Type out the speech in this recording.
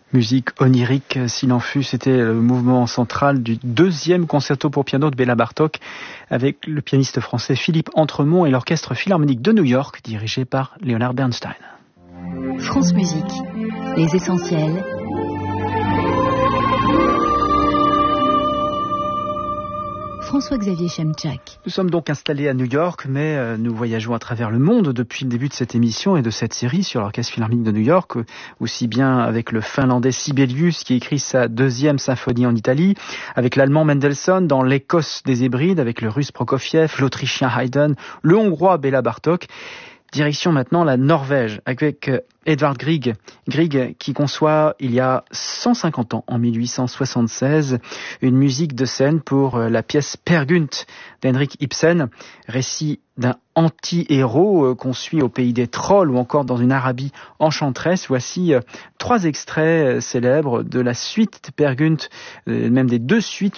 Musique onirique, s'il en fut, c'était le mouvement central du deuxième concerto pour piano de Béla Bartók avec le pianiste français Philippe Entremont et l'orchestre philharmonique de New York dirigé par Leonard Bernstein. France Musique, les essentiels. François-Xavier Chemchak. Nous sommes donc installés à New York, mais nous voyageons à travers le monde depuis le début de cette émission et de cette série sur l'Orchestre Philharmonique de New York, aussi bien avec le Finlandais Sibelius qui écrit sa deuxième symphonie en Italie, avec l'Allemand Mendelssohn dans l'Écosse des Hébrides, avec le Russe Prokofiev, l'Autrichien Haydn, le Hongrois Béla Bartók. Direction maintenant la Norvège avec Edvard Grieg qui conçoit il y a 150 ans, en 1876, une musique de scène pour la pièce Per Gynt d'Henrik Ibsen, récit d'un anti-héros qu'on suit au pays des trolls ou encore dans une Arabie enchanteresse. Voici 3 extraits célèbres de la suite de Per Gynt, même des 2 suites